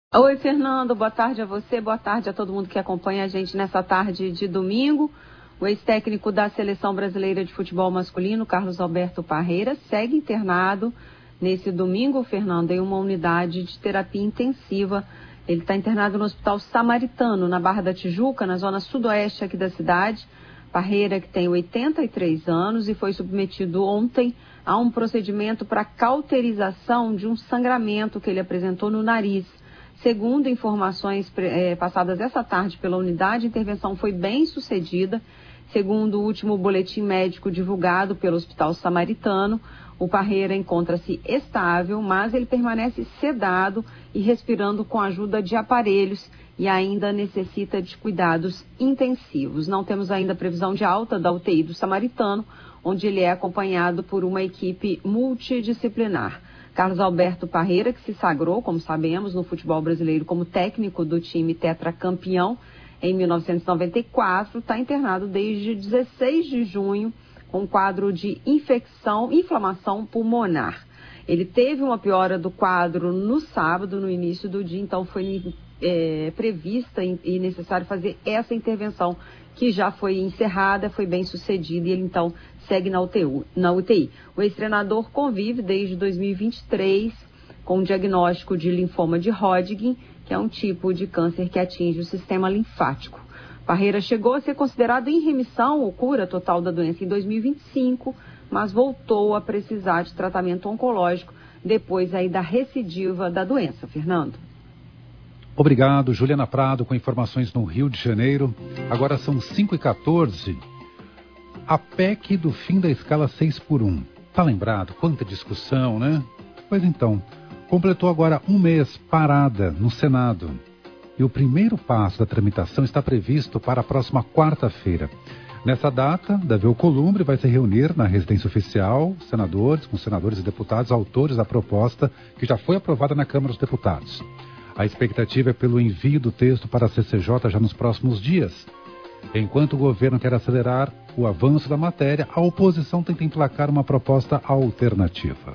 Oi, Fernando, boa tarde a você, boa tarde a todo mundo que acompanha a gente nessa tarde de domingo. O ex-técnico da Seleção Brasileira de Futebol Masculino, Carlos Alberto Parreira, segue internado nesse domingo, Fernando, em uma unidade de terapia intensiva. Ele está internado no Hospital Samaritano, na Barra da Tijuca, na zona sudoeste aqui da cidade. Parreira, que tem 83 anos e foi submetido ontem a um procedimento para cauterização de um sangramento que ele apresentou no nariz. Segundo informações passadas essa tarde pela unidade, a intervenção foi bem sucedida. Segundo o último boletim médico divulgado pelo Hospital Samaritano, o Parreira encontra-se estável, mas ele permanece sedado e respirando com a ajuda de aparelhos e ainda necessita de cuidados intensivos. Não temos ainda previsão de alta da UTI do Samaritano, onde ele é acompanhado por uma equipe multidisciplinar. Carlos Alberto Parreira, que se sagrou, como sabemos, no futebol brasileiro como técnico do time tetracampeão em 1994, está internado desde 16 de junho com um quadro de inflamação pulmonar. Ele teve uma piora do quadro no sábado, no início do dia, então foi prevista e necessário fazer essa intervenção, que já foi encerrada, foi bem sucedida e ele então segue na UTI. O ex-treinador convive desde 2023 com um diagnóstico de linfoma de Hodgkin, que é um tipo de câncer que atinge o sistema linfático. Parreira chegou a ser considerado em remissão ou cura total da doença em 2025, mas voltou a precisar de tratamento oncológico depois aí da recidiva da doença. Fernando. Obrigado, Juliana Prado, com informações no Rio de Janeiro. Agora são 5h14. A PEC do fim da escala 6x1. Tá lembrado? Quanta discussão, né? Pois então, completou agora um mês parada no Senado. E o primeiro passo da tramitação está previsto para a próxima quarta-feira. Nessa data, Davi Alcolumbre vai se reunir na residência oficial, com senadores e deputados autores da proposta que já foi aprovada na Câmara dos Deputados. A expectativa é pelo envio do texto para a CCJ já nos próximos dias. Enquanto o governo quer acelerar o avanço da matéria, a oposição tenta emplacar uma proposta alternativa.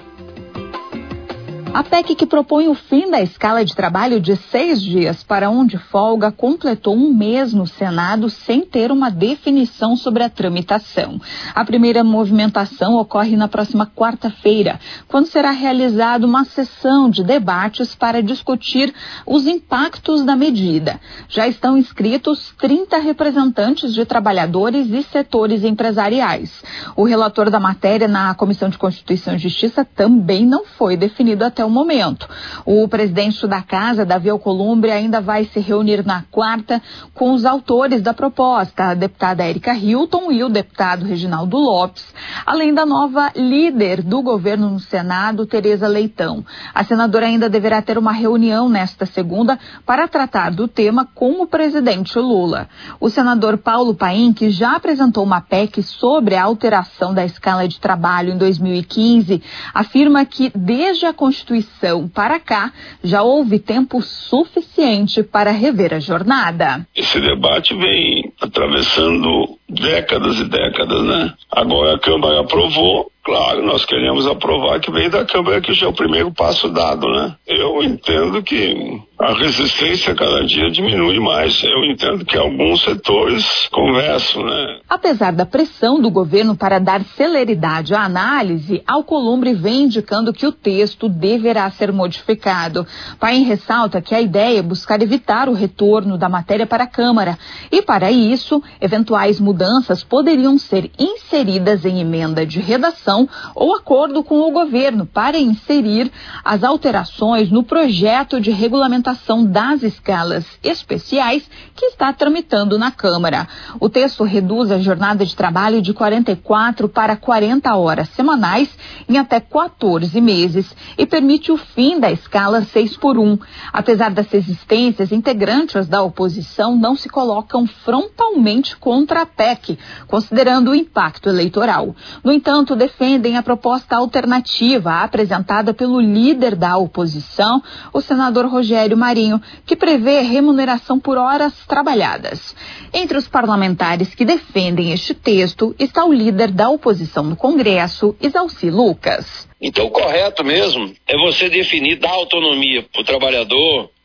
A PEC, que propõe o fim da escala de trabalho de 6 dias para um de folga, completou um mês no Senado sem ter uma definição sobre a tramitação. A primeira movimentação ocorre na próxima quarta-feira, quando será realizada uma sessão de debates para discutir os impactos da medida. Já estão inscritos 30 representantes de trabalhadores e setores empresariais. O relator da matéria na Comissão de Constituição e Justiça também não foi definido até o momento. O presidente da Casa, Davi Alcolumbre, ainda vai se reunir na quarta com os autores da proposta, a deputada Érica Hilton e o deputado Reginaldo Lopes, além da nova líder do governo no Senado, Tereza Leitão. A senadora ainda deverá ter uma reunião nesta segunda para tratar do tema com o presidente Lula. O senador Paulo Paim, que já apresentou uma PEC sobre a alteração da escala de trabalho em 2015, afirma que desde a Constituição para cá já houve tempo suficiente para rever a jornada. Esse debate vem atravessando décadas e décadas, né? Agora a Câmara aprovou. Claro, nós queremos aprovar que vem da Câmara, que já é o primeiro passo dado, né? Eu entendo que a resistência cada dia diminui mais. Eu entendo que alguns setores conversam, né? Apesar da pressão do governo para dar celeridade à análise, Alcolumbre vem indicando que o texto deverá ser modificado. Paim ressalta que a ideia é buscar evitar o retorno da matéria para a Câmara e, para isso, eventuais mudanças poderiam ser inseridas em emenda de redação ou acordo com o governo para inserir as alterações no projeto de regulamentação das escalas especiais que está tramitando na Câmara. O texto reduz a jornada de trabalho de 44 para 40 horas semanais em até 14 meses e permite o fim da escala 6x1. Apesar das resistências, integrantes da oposição não se colocam frontalmente contra a PEC, considerando o impacto eleitoral. No entanto, defendem a proposta alternativa apresentada pelo líder da oposição, o senador Rogério Marinho, que prevê remuneração por horas trabalhadas. Entre os parlamentares que defendem este texto está o líder da oposição no Congresso, Isalci Lucas. Então, o correto mesmo é você definir, dar autonomia para o trabalhador,